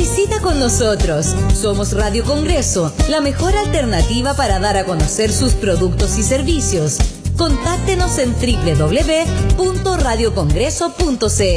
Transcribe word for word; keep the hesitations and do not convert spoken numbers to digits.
Visita con nosotros. Somos Radio Congreso, la mejor alternativa para dar a conocer sus productos y servicios. Contáctenos en doble u doble u doble u punto radio congreso punto c l.